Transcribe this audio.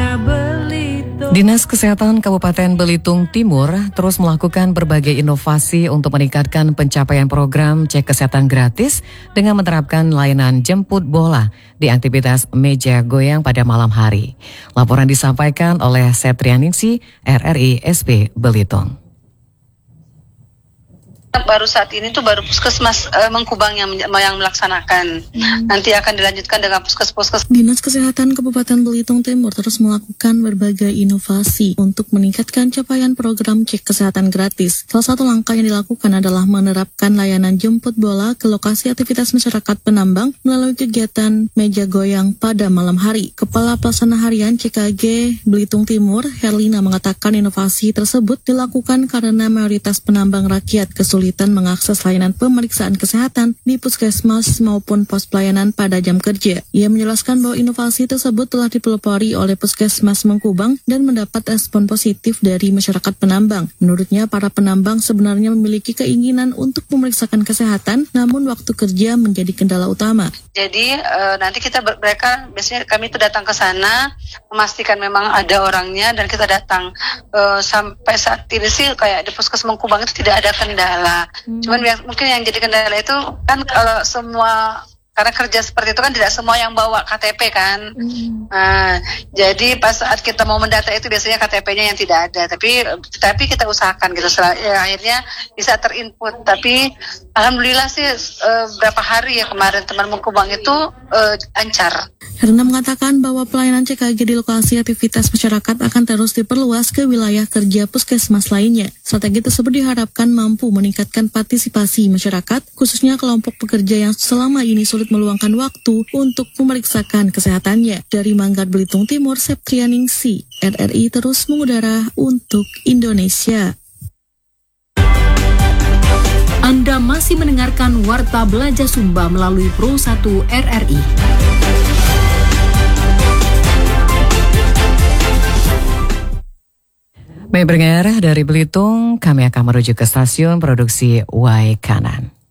Dinas Kesehatan Kabupaten Belitung Timur terus melakukan berbagai inovasi untuk meningkatkan pencapaian program cek kesehatan gratis dengan menerapkan layanan jemput bola di aktivitas meja goyang pada malam hari. Laporan disampaikan oleh Septrianingsi, RRI SP Belitung. Baru saat ini tuh baru Puskesmas Mengkubang yang melaksanakan. Nanti akan dilanjutkan dengan puskes-puskes. Dinas Kesehatan Kabupaten Belitung Timur terus melakukan berbagai inovasi untuk meningkatkan capaian program cek kesehatan gratis. Salah satu langkah yang dilakukan adalah menerapkan layanan jemput bola ke lokasi aktivitas masyarakat penambang melalui kegiatan meja goyang pada malam hari. Kepala Pelaksana Harian CKG Belitung Timur, Herlina, mengatakan inovasi tersebut dilakukan karena mayoritas penambang rakyat kesulitan mengakses layanan pemeriksaan kesehatan di puskesmas maupun pos pelayanan pada jam kerja. Ia menjelaskan bahwa inovasi tersebut telah dipelopori oleh Puskesmas Mengkubang dan mendapat respon positif dari masyarakat penambang. Menurutnya, para penambang sebenarnya memiliki keinginan untuk memeriksakan kesehatan, namun waktu kerja menjadi kendala utama. Jadi nanti mereka biasanya kami itu datang ke sana, memastikan memang ada orangnya, dan kita datang. Sampai saat ini sih kayak di Puskesmas Mengkubang itu tidak ada kendala. Cuman mungkin yang jadi kendala itu kan kalau semua, karena kerja seperti itu kan tidak semua yang bawa KTP kan. Jadi pas saat kita mau mendata itu biasanya KTP-nya yang tidak ada. Tapi kita usahakan gitu. Akhirnya bisa terinput. Tapi alhamdulillah sih berapa hari ya kemarin teman Mengkubang itu lancar. Herna mengatakan bahwa pelayanan CKG di lokasi aktivitas masyarakat akan terus diperluas ke wilayah kerja puskesmas lainnya. Strategi tersebut diharapkan mampu meningkatkan partisipasi masyarakat, khususnya kelompok pekerja yang selama ini sulit meluangkan waktu untuk memeriksakan kesehatannya. Dari Manggar Belitung Timur, Septrianingsi, RRI terus mengudara untuk Indonesia. Anda masih mendengarkan Warta Belajar Sumba melalui Pro 1 RRI. Baik, pendengar, dari Belitung kami akan menuju ke stasiun produksi Y Kanan.